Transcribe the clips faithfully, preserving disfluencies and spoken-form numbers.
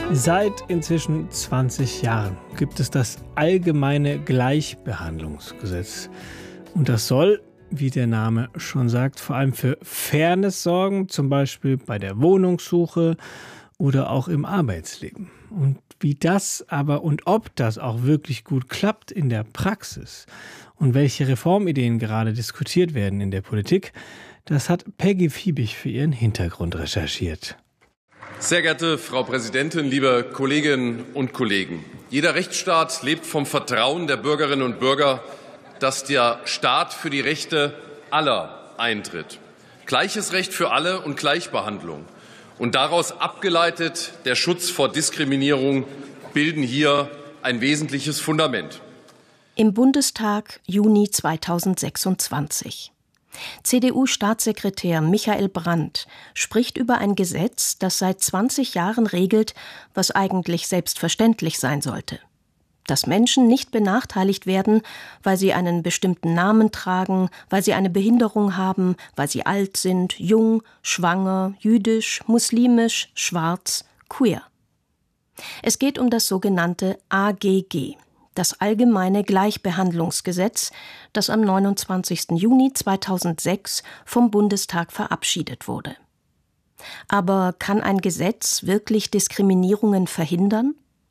Seit inzwischen zwanzig Jahren gibt es das Allgemeine Gleichbehandlungsgesetz. Und das soll, wie der Name schon sagt, vor allem für Fairness sorgen, zum Beispiel bei der Wohnungssuche oder auch im Arbeitsleben. Und wie das aber und ob das auch wirklich gut klappt in der Praxis und welche Reformideen gerade diskutiert werden in der Politik, das hat Peggy Fiebig für ihren Hintergrund recherchiert. Sehr geehrte Frau Präsidentin, liebe Kolleginnen und Kollegen! Jeder Rechtsstaat lebt vom Vertrauen der Bürgerinnen und Bürger, dass der Staat für die Rechte aller eintritt. Gleiches Recht für alle und Gleichbehandlung. Und daraus abgeleitet der Schutz vor Diskriminierung bilden hier ein wesentliches Fundament. Im Bundestag Juni zweitausendsechsundzwanzig. C D U-Staatssekretär Michael Brandt spricht über ein Gesetz, das seit zwanzig Jahren regelt, was eigentlich selbstverständlich sein sollte. Dass Menschen nicht benachteiligt werden, weil sie einen bestimmten Namen tragen, weil sie eine Behinderung haben, weil sie alt sind, jung, schwanger, jüdisch, muslimisch, schwarz, queer. Es geht um das sogenannte A G G. Das Allgemeine Gleichbehandlungsgesetz, das am neunundzwanzigsten Juni zweitausendsechs vom Bundestag verabschiedet wurde. Aber kann ein Gesetz wirklich Diskriminierungen verhindern?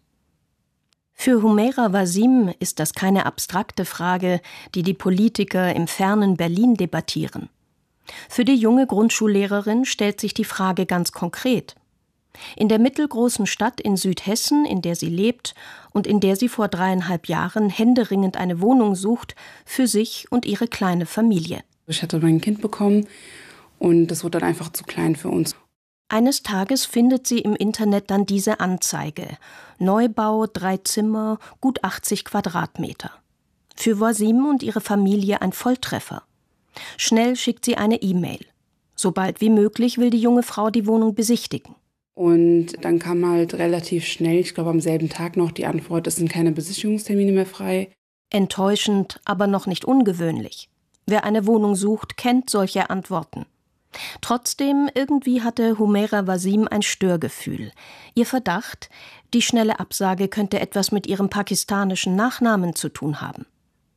Für Humaira Wasim ist das keine abstrakte Frage, die die Politiker im fernen Berlin debattieren. Für die junge Grundschullehrerin stellt sich die Frage ganz konkret. In der mittelgroßen Stadt in Südhessen, in der sie lebt und in der sie vor dreieinhalb Jahren händeringend eine Wohnung sucht, für sich und ihre kleine Familie. Ich hatte mein Kind bekommen und das wurde dann einfach zu klein für uns. Eines Tages findet sie im Internet dann diese Anzeige. Neubau, drei Zimmer, gut achtzig Quadratmeter. Für Wasim und ihre Familie ein Volltreffer. Schnell schickt sie eine E-Mail. So bald wie möglich will die junge Frau die Wohnung besichtigen. Und dann kam halt relativ schnell, ich glaube am selben Tag noch, die Antwort, es sind keine Besichtigungstermine mehr frei. Enttäuschend, aber noch nicht ungewöhnlich. Wer eine Wohnung sucht, kennt solche Antworten. Trotzdem, irgendwie hatte Humaira Wasim ein Störgefühl. Ihr Verdacht, die schnelle Absage könnte etwas mit ihrem pakistanischen Nachnamen zu tun haben.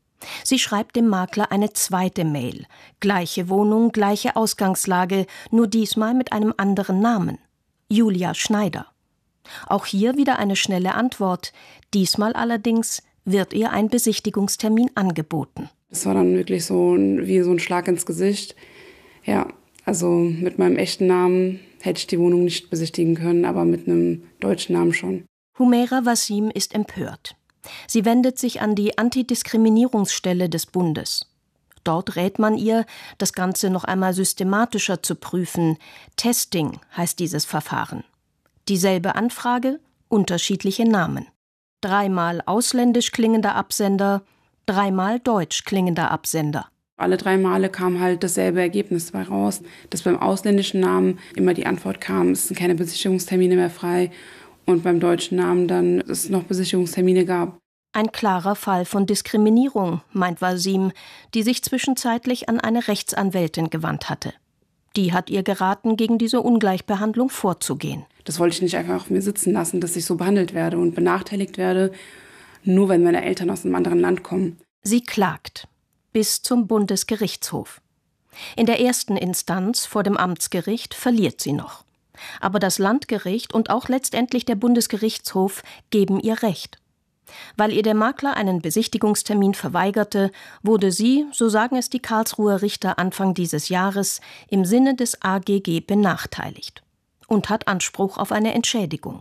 Sie schreibt dem Makler eine zweite Mail. Gleiche Wohnung, gleiche Ausgangslage, nur diesmal mit einem anderen Namen. Julia Schneider. Auch hier wieder eine schnelle Antwort. Diesmal allerdings wird ihr ein Besichtigungstermin angeboten. Das war dann wirklich so wie so ein Schlag ins Gesicht. Ja, also mit meinem echten Namen hätte ich die Wohnung nicht besichtigen können, aber mit einem deutschen Namen schon. Humaira Wasim ist empört. Sie wendet sich an die Antidiskriminierungsstelle des Bundes. Dort rät man ihr, das Ganze noch einmal systematischer zu prüfen. Testing heißt dieses Verfahren. Dieselbe Anfrage, unterschiedliche Namen. Dreimal ausländisch klingender Absender, dreimal deutsch klingender Absender. Alle drei Male kam halt dasselbe Ergebnis dabei raus, dass beim ausländischen Namen immer die Antwort kam, es sind keine Besichtigungstermine mehr frei und beim deutschen Namen dann es noch Besichtigungstermine gab. Ein klarer Fall von Diskriminierung, meint Wasim, die sich zwischenzeitlich an eine Rechtsanwältin gewandt hatte. Die hat ihr geraten, gegen diese Ungleichbehandlung vorzugehen. Das wollte ich nicht einfach auf mir sitzen lassen, dass ich so behandelt werde und benachteiligt werde, nur wenn meine Eltern aus einem anderen Land kommen. Sie klagt bis zum Bundesgerichtshof. In der ersten Instanz vor dem Amtsgericht verliert sie noch. Aber das Landgericht und auch letztendlich der Bundesgerichtshof geben ihr Recht. Weil ihr der Makler einen Besichtigungstermin verweigerte, wurde sie, so sagen es die Karlsruher Richter Anfang dieses Jahres, im Sinne des A G G benachteiligt und hat Anspruch auf eine Entschädigung.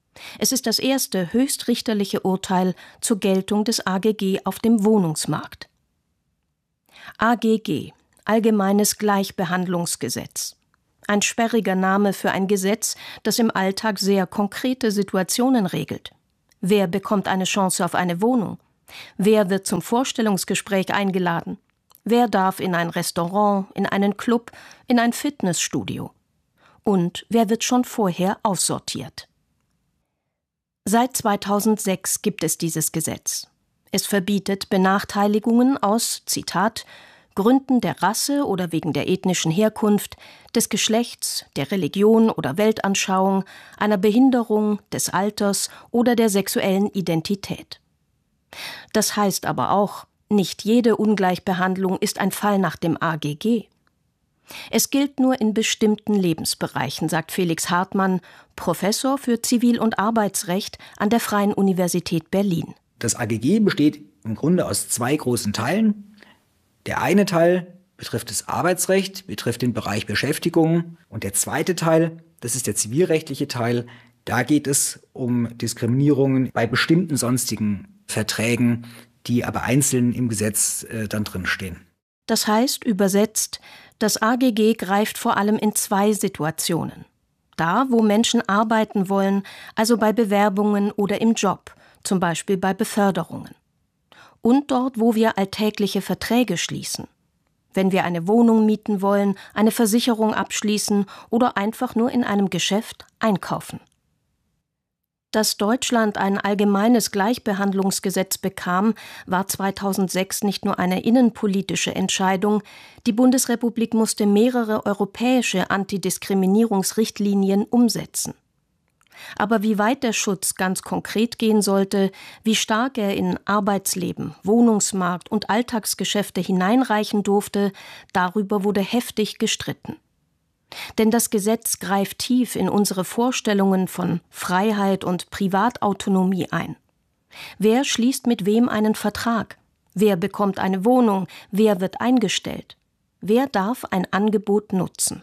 Es ist das erste höchstrichterliche Urteil zur Geltung des A G G auf dem Wohnungsmarkt. A G G, Allgemeines Gleichbehandlungsgesetz. Ein sperriger Name für ein Gesetz, das im Alltag sehr konkrete Situationen regelt. Wer bekommt eine Chance auf eine Wohnung? Wer wird zum Vorstellungsgespräch eingeladen? Wer darf in ein Restaurant, in einen Club, in ein Fitnessstudio? Und wer wird schon vorher aussortiert? Seit zweitausendsechs gibt es dieses Gesetz. Es verbietet Benachteiligungen aus, Zitat, Gründen der Rasse oder wegen der ethnischen Herkunft, des Geschlechts, der Religion oder Weltanschauung, einer Behinderung, des Alters oder der sexuellen Identität. Das heißt aber auch, nicht jede Ungleichbehandlung ist ein Fall nach dem A G G. Es gilt nur in bestimmten Lebensbereichen, sagt Felix Hartmann, Professor für Zivil- und Arbeitsrecht an der Freien Universität Berlin. Das A G G besteht im Grunde aus zwei großen Teilen. Der eine Teil betrifft das Arbeitsrecht, betrifft den Bereich Beschäftigung. Und der zweite Teil, das ist der zivilrechtliche Teil, da geht es um Diskriminierungen bei bestimmten sonstigen Verträgen, die aber einzeln im Gesetz äh, dann drinstehen. Das heißt, übersetzt, das A G G greift vor allem in zwei Situationen. Da, wo Menschen arbeiten wollen, also bei Bewerbungen oder im Job, zum Beispiel bei Beförderungen. Und dort, wo wir alltägliche Verträge schließen. Wenn wir eine Wohnung mieten wollen, eine Versicherung abschließen oder einfach nur in einem Geschäft einkaufen. Dass Deutschland ein allgemeines Gleichbehandlungsgesetz bekam, war zweitausendsechs nicht nur eine innenpolitische Entscheidung. Die Bundesrepublik musste mehrere europäische Antidiskriminierungsrichtlinien umsetzen. Aber wie weit der Schutz ganz konkret gehen sollte, wie stark er in Arbeitsleben, Wohnungsmarkt und Alltagsgeschäfte hineinreichen durfte, darüber wurde heftig gestritten. Denn das Gesetz greift tief in unsere Vorstellungen von Freiheit und Privatautonomie ein. Wer schließt mit wem einen Vertrag? Wer bekommt eine Wohnung? Wer wird eingestellt? Wer darf ein Angebot nutzen?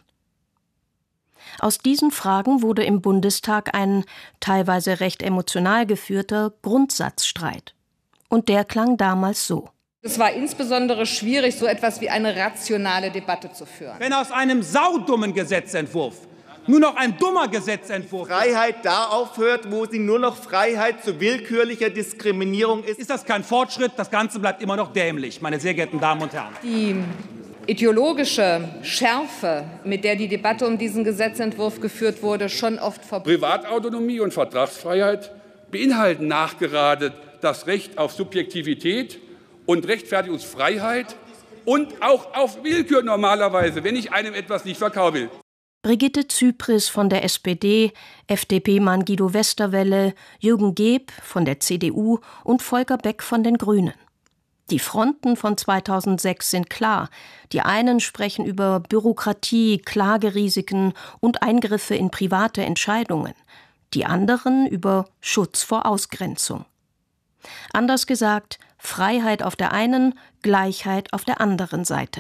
Aus diesen Fragen wurde im Bundestag ein teilweise recht emotional geführter Grundsatzstreit. Und der klang damals so. Es war insbesondere schwierig, so etwas wie eine rationale Debatte zu führen. Wenn aus einem saudummen Gesetzentwurf nur noch ein dummer Gesetzentwurf Freiheit da aufhört, wo sie nur noch Freiheit zu willkürlicher Diskriminierung ist, ist das kein Fortschritt. Das Ganze bleibt immer noch dämlich, meine sehr geehrten Damen und Herren. Die ideologische Schärfe, mit der die Debatte um diesen Gesetzentwurf geführt wurde, schon oft vorbei. Privatautonomie und Vertragsfreiheit beinhalten nachgerade das Recht auf Subjektivität und Rechtfertigungsfreiheit und auch auf Willkür normalerweise, wenn ich einem etwas nicht verkaufen will. Brigitte Zypris von der S P D, F D P-Mann Guido Westerwelle, Jürgen Geeb von der C D U und Volker Beck von den Grünen. Die Fronten von zweitausendsechs sind klar. Die einen sprechen über Bürokratie, Klagerisiken und Eingriffe in private Entscheidungen. Die anderen über Schutz vor Ausgrenzung. Anders gesagt, Freiheit auf der einen, Gleichheit auf der anderen Seite.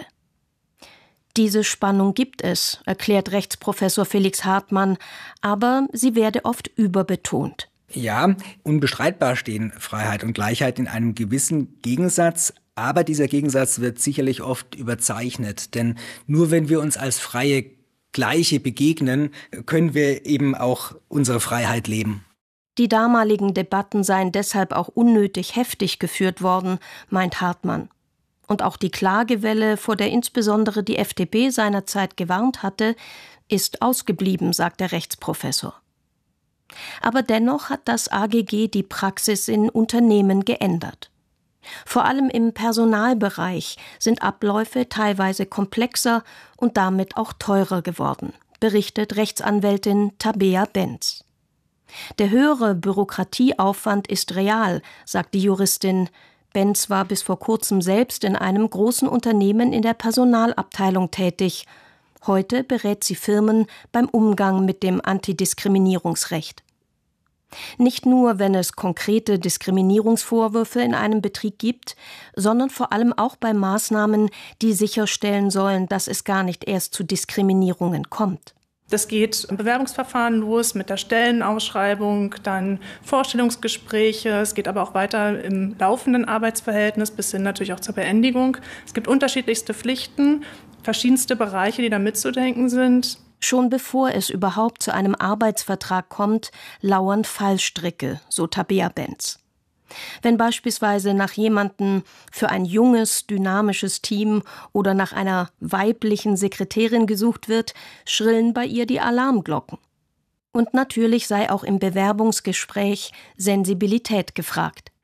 Diese Spannung gibt es, erklärt Rechtsprofessor Felix Hartmann, aber sie werde oft überbetont. Ja, unbestreitbar stehen Freiheit und Gleichheit in einem gewissen Gegensatz, aber dieser Gegensatz wird sicherlich oft überzeichnet, denn nur wenn wir uns als freie Gleiche begegnen, können wir eben auch unsere Freiheit leben. Die damaligen Debatten seien deshalb auch unnötig heftig geführt worden, meint Hartmann. Und auch die Klagewelle, vor der insbesondere die F D P seinerzeit gewarnt hatte, ist ausgeblieben, sagt der Rechtsprofessor. Aber dennoch hat das A G G die Praxis in Unternehmen geändert. Vor allem im Personalbereich sind Abläufe teilweise komplexer und damit auch teurer geworden, berichtet Rechtsanwältin Tabea Benz. Der höhere Bürokratieaufwand ist real, sagt die Juristin. Benz war bis vor kurzem selbst in einem großen Unternehmen in der Personalabteilung tätig. Heute berät sie Firmen beim Umgang mit dem Antidiskriminierungsrecht. Nicht nur, wenn es konkrete Diskriminierungsvorwürfe in einem Betrieb gibt, sondern vor allem auch bei Maßnahmen, die sicherstellen sollen, dass es gar nicht erst zu Diskriminierungen kommt. Das geht im Bewerbungsverfahren los mit der Stellenausschreibung, dann Vorstellungsgespräche. Es geht aber auch weiter im laufenden Arbeitsverhältnis bis hin natürlich auch zur Beendigung. Es gibt unterschiedlichste Pflichten, verschiedenste Bereiche, die da mitzudenken sind. Schon bevor es überhaupt zu einem Arbeitsvertrag kommt, lauern Fallstricke, so Tabea Benz. Wenn beispielsweise nach jemandem für ein junges, dynamisches Team oder nach einer weiblichen Sekretärin gesucht wird, schrillen bei ihr die Alarmglocken. Und natürlich sei auch im Bewerbungsgespräch Sensibilität gefragt.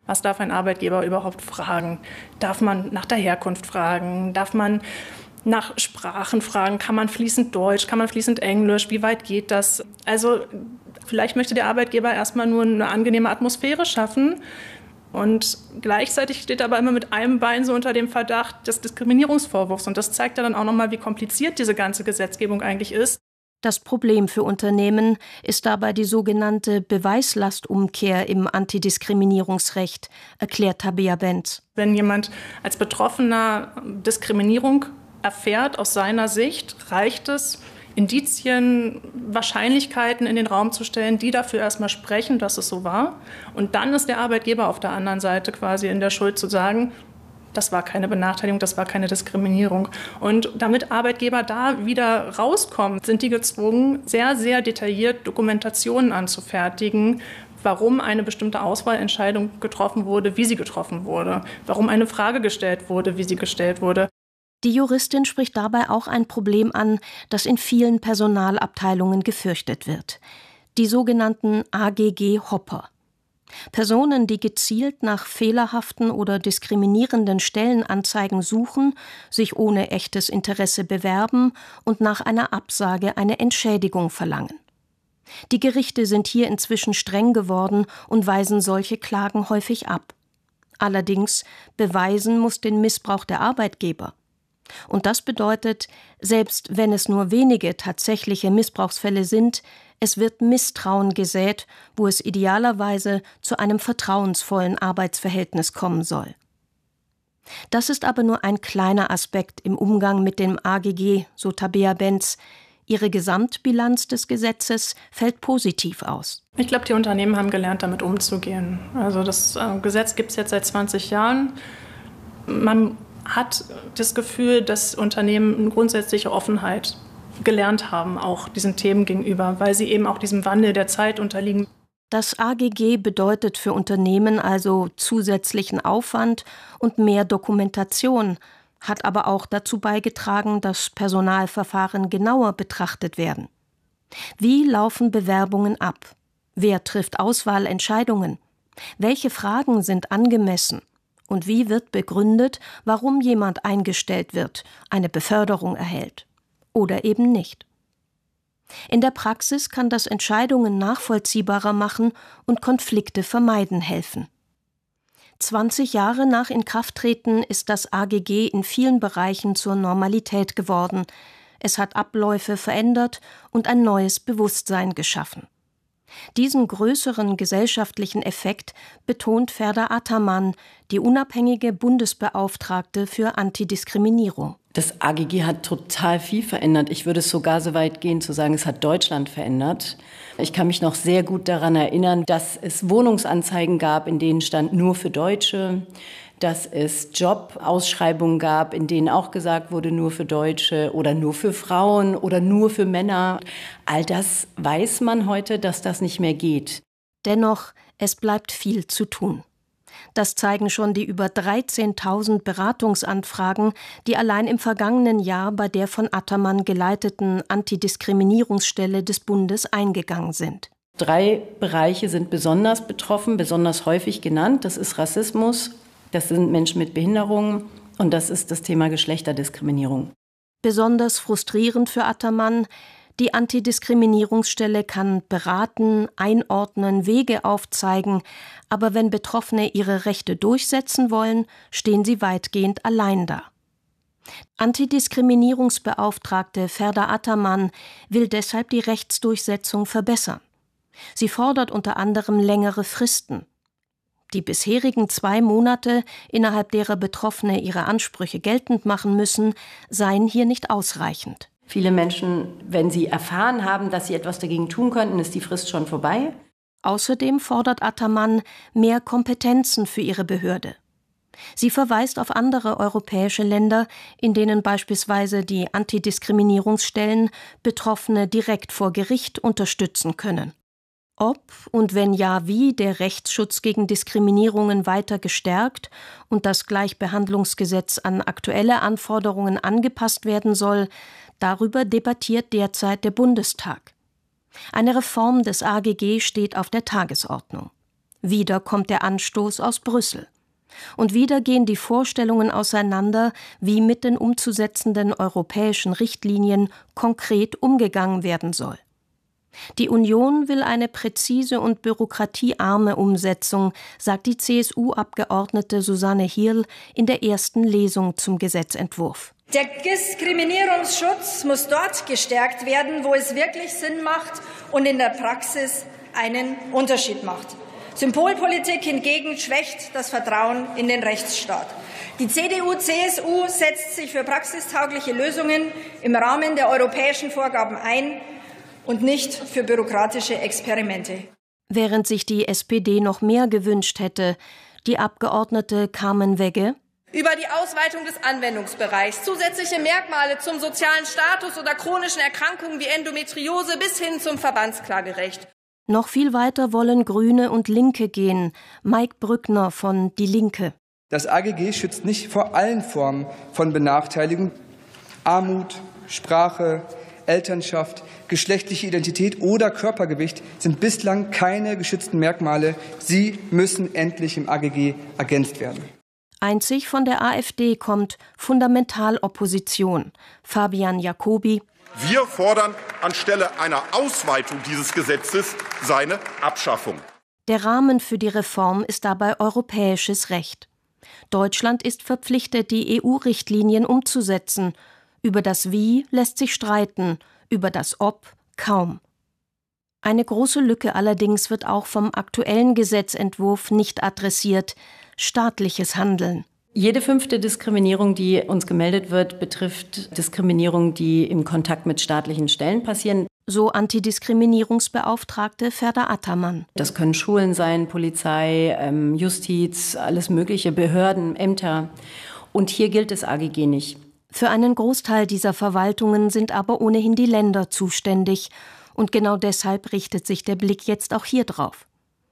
Was darf ein Arbeitgeber überhaupt fragen? Darf man nach der Herkunft fragen? Darf man nach Sprachen fragen? Kann man fließend Deutsch? Kann man fließend Englisch? Wie weit geht das? Also vielleicht möchte der Arbeitgeber erstmal nur eine angenehme Atmosphäre schaffen. Und gleichzeitig steht er aber immer mit einem Bein so unter dem Verdacht des Diskriminierungsvorwurfs. Und das zeigt ja dann auch nochmal, wie kompliziert diese ganze Gesetzgebung eigentlich ist. Das Problem für Unternehmen ist dabei die sogenannte Beweislastumkehr im Antidiskriminierungsrecht, erklärt Tabea Benz. Wenn jemand als Betroffener Diskriminierung erfährt, aus seiner Sicht reicht es, Indizien, Wahrscheinlichkeiten in den Raum zu stellen, die dafür erstmal sprechen, dass es so war. Und dann ist der Arbeitgeber auf der anderen Seite quasi in der Schuld zu sagen, das war keine Benachteiligung, das war keine Diskriminierung. Und damit Arbeitgeber da wieder rauskommen, sind die gezwungen, sehr, sehr detailliert Dokumentationen anzufertigen, warum eine bestimmte Auswahlentscheidung getroffen wurde, wie sie getroffen wurde, warum eine Frage gestellt wurde, wie sie gestellt wurde. Die Juristin spricht dabei auch ein Problem an, das in vielen Personalabteilungen gefürchtet wird: die sogenannten A G G-Hopper. Personen, die gezielt nach fehlerhaften oder diskriminierenden Stellenanzeigen suchen, sich ohne echtes Interesse bewerben und nach einer Absage eine Entschädigung verlangen. Die Gerichte sind hier inzwischen streng geworden und weisen solche Klagen häufig ab. Allerdings beweisen muss den Missbrauch der Arbeitgeber. Und das bedeutet, selbst wenn es nur wenige tatsächliche Missbrauchsfälle sind, es wird Misstrauen gesät, wo es idealerweise zu einem vertrauensvollen Arbeitsverhältnis kommen soll. Das ist aber nur ein kleiner Aspekt im Umgang mit dem A G G, so Tabea Benz. Ihre Gesamtbilanz des Gesetzes fällt positiv aus. Ich glaube, die Unternehmen haben gelernt, damit umzugehen. Also das äh, Gesetz gibt es jetzt seit zwanzig Jahren. Man hat das Gefühl, dass Unternehmen eine grundsätzliche Offenheit gelernt haben, auch diesen Themen gegenüber, weil sie eben auch diesem Wandel der Zeit unterliegen. Das A G G bedeutet für Unternehmen also zusätzlichen Aufwand und mehr Dokumentation, hat aber auch dazu beigetragen, dass Personalverfahren genauer betrachtet werden. Wie laufen Bewerbungen ab? Wer trifft Auswahlentscheidungen? Welche Fragen sind angemessen? Und wie wird begründet, warum jemand eingestellt wird, eine Beförderung erhält oder eben nicht? In der Praxis kann das Entscheidungen nachvollziehbarer machen und Konflikte vermeiden helfen. zwanzig Jahre nach Inkrafttreten ist das A G G in vielen Bereichen zur Normalität geworden. Es hat Abläufe verändert und ein neues Bewusstsein geschaffen. Diesen größeren gesellschaftlichen Effekt betont Ferda Ataman, die unabhängige Bundesbeauftragte für Antidiskriminierung. Das A G G hat total viel verändert. Ich würde es sogar so weit gehen zu sagen, es hat Deutschland verändert. Ich kann mich noch sehr gut daran erinnern, dass es Wohnungsanzeigen gab, in denen stand nur für Deutsche, dass es Jobausschreibungen gab, in denen auch gesagt wurde, nur für Deutsche oder nur für Frauen oder nur für Männer. All das weiß man heute, dass das nicht mehr geht. Dennoch, es bleibt viel zu tun. Das zeigen schon die über dreizehntausend Beratungsanfragen, die allein im vergangenen Jahr bei der von Ataman geleiteten Antidiskriminierungsstelle des Bundes eingegangen sind. Drei Bereiche sind besonders betroffen, besonders häufig genannt. Das ist Rassismus, das sind Menschen mit Behinderungen und das ist das Thema Geschlechterdiskriminierung. Besonders frustrierend für Ataman: die Antidiskriminierungsstelle kann beraten, einordnen, Wege aufzeigen, aber wenn Betroffene ihre Rechte durchsetzen wollen, stehen sie weitgehend allein da. Antidiskriminierungsbeauftragte Ferda Ataman will deshalb die Rechtsdurchsetzung verbessern. Sie fordert unter anderem längere Fristen. Die bisherigen zwei Monate, innerhalb derer Betroffene ihre Ansprüche geltend machen müssen, seien hier nicht ausreichend. Viele Menschen, wenn sie erfahren haben, dass sie etwas dagegen tun könnten, ist die Frist schon vorbei. Außerdem fordert Ataman mehr Kompetenzen für ihre Behörde. Sie verweist auf andere europäische Länder, in denen beispielsweise die Antidiskriminierungsstellen Betroffene direkt vor Gericht unterstützen können. Ob und wenn ja, wie der Rechtsschutz gegen Diskriminierungen weiter gestärkt und das Gleichbehandlungsgesetz an aktuelle Anforderungen angepasst werden soll, darüber debattiert derzeit der Bundestag. Eine Reform des A G G steht auf der Tagesordnung. Wieder kommt der Anstoß aus Brüssel. Und wieder gehen die Vorstellungen auseinander, wie mit den umzusetzenden europäischen Richtlinien konkret umgegangen werden soll. Die Union will eine präzise und bürokratiearme Umsetzung, sagt die C S U-Abgeordnete Susanne Hirl in der ersten Lesung zum Gesetzentwurf. Der Diskriminierungsschutz muss dort gestärkt werden, wo es wirklich Sinn macht und in der Praxis einen Unterschied macht. Symbolpolitik hingegen schwächt das Vertrauen in den Rechtsstaat. Die C D U C S U setzt sich für praxistaugliche Lösungen im Rahmen der europäischen Vorgaben ein und nicht für bürokratische Experimente. Während sich die S P D noch mehr gewünscht hätte, die Abgeordnete Carmen Wegge: Über die Ausweitung des Anwendungsbereichs, zusätzliche Merkmale zum sozialen Status oder chronischen Erkrankungen wie Endometriose bis hin zum Verbandsklagerecht. Noch viel weiter wollen Grüne und Linke gehen. Mike Brückner von Die Linke. Das A G G schützt nicht vor allen Formen von Benachteiligung. Armut, Sprache, Elternschaft, geschlechtliche Identität oder Körpergewicht sind bislang keine geschützten Merkmale. Sie müssen endlich im A G G ergänzt werden. Einzig von der AfD kommt Fundamentalopposition. Fabian Jacobi: Wir fordern anstelle einer Ausweitung dieses Gesetzes seine Abschaffung. Der Rahmen für die Reform ist dabei europäisches Recht. Deutschland ist verpflichtet, die E U-Richtlinien umzusetzen. Über das Wie lässt sich streiten, über das Ob kaum. Eine große Lücke allerdings wird auch vom aktuellen Gesetzentwurf nicht adressiert: staatliches Handeln. Jede fünfte Diskriminierung, die uns gemeldet wird, betrifft Diskriminierung, die im Kontakt mit staatlichen Stellen passieren. So Antidiskriminierungsbeauftragte Ferda Attermann. Das können Schulen sein, Polizei, Justiz, alles mögliche, Behörden, Ämter. Und hier gilt das A G G nicht. Für einen Großteil dieser Verwaltungen sind aber ohnehin die Länder zuständig. Und genau deshalb richtet sich der Blick jetzt auch hier drauf.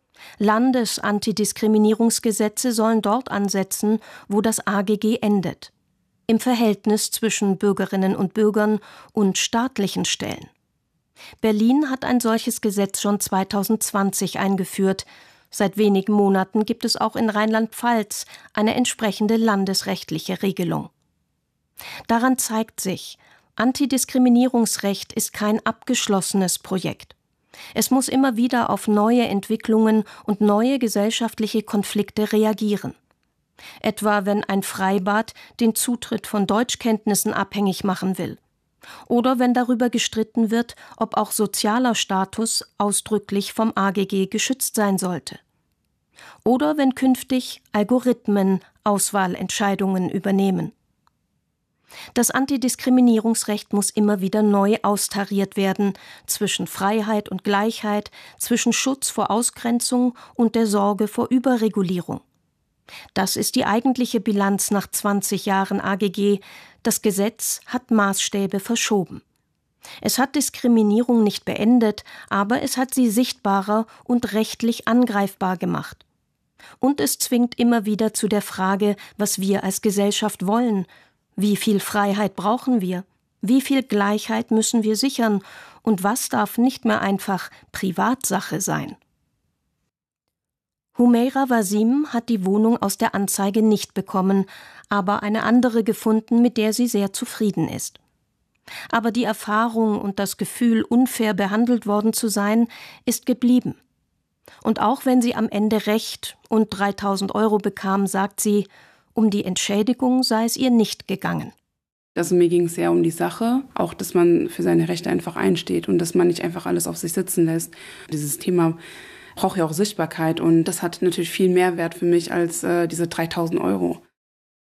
Landesantidiskriminierungsgesetze sollen dort ansetzen, wo das A G G endet. Im Verhältnis zwischen Bürgerinnen und Bürgern und staatlichen Stellen. Berlin hat ein solches Gesetz schon zweitausendzwanzig eingeführt. Seit wenigen Monaten gibt es auch in Rheinland-Pfalz eine entsprechende landesrechtliche Regelung. Daran zeigt sich, Antidiskriminierungsrecht ist kein abgeschlossenes Projekt. Es muss immer wieder auf neue Entwicklungen und neue gesellschaftliche Konflikte reagieren. Etwa wenn ein Freibad den Zutritt von Deutschkenntnissen abhängig machen will. Oder wenn darüber gestritten wird, ob auch sozialer Status ausdrücklich vom A G G geschützt sein sollte. Oder wenn künftig Algorithmen Auswahlentscheidungen übernehmen. Das Antidiskriminierungsrecht muss immer wieder neu austariert werden, zwischen Freiheit und Gleichheit, zwischen Schutz vor Ausgrenzung und der Sorge vor Überregulierung. Das ist die eigentliche Bilanz nach zwanzig Jahren A G G. Das Gesetz hat Maßstäbe verschoben. Es hat Diskriminierung nicht beendet, aber es hat sie sichtbarer und rechtlich angreifbar gemacht. Und es zwingt immer wieder zu der Frage, was wir als Gesellschaft wollen. Wie viel Freiheit brauchen wir? Wie viel Gleichheit müssen wir sichern? Und was darf nicht mehr einfach Privatsache sein? Humeira Wasim hat die Wohnung aus der Anzeige nicht bekommen, aber eine andere gefunden, mit der sie sehr zufrieden ist. Aber die Erfahrung und das Gefühl, unfair behandelt worden zu sein, ist geblieben. Und auch wenn sie am Ende Recht und dreitausend Euro bekam, sagt sie, um die Entschädigung sei es ihr nicht gegangen. Also mir ging es sehr um die Sache, auch dass man für seine Rechte einfach einsteht und dass man nicht einfach alles auf sich sitzen lässt. Dieses Thema braucht ja auch Sichtbarkeit und das hat natürlich viel mehr Wert für mich als äh, diese dreitausend Euro.